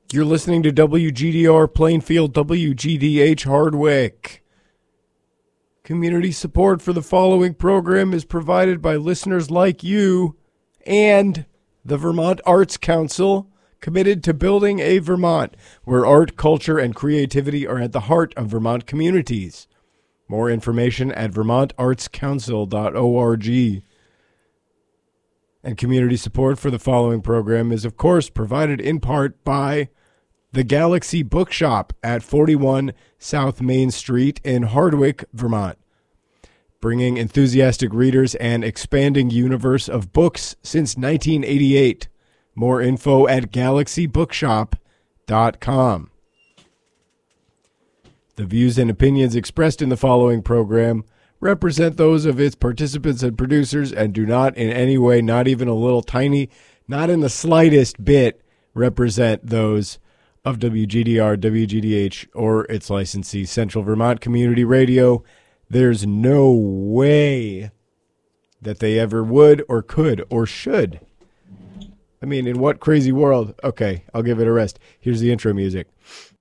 You're listening to WGDR Plainfield, WGDH Hardwick. Community support for the following program is provided by listeners like you and the Vermont Arts Council, committed to building a Vermont where art, culture, and creativity are at the heart of Vermont communities. More information at vermontartscouncil.org. And community support for the following program is, of course, provided in part by the Galaxy Bookshop at 41 South Main Street in Hardwick, Vermont, bringing enthusiastic readers an expanding universe of books since 1988. More info at galaxybookshop.com. The views and opinions expressed in the following program represent those of its participants and producers and do not in any way, not even a little tiny, not in the slightest bit, represent those of WGDR, WGDH, or its licensee, Central Vermont Community Radio. There's no way that they ever would or could or should. I mean, in what crazy world? Okay, I'll give it a rest. Here's the intro music.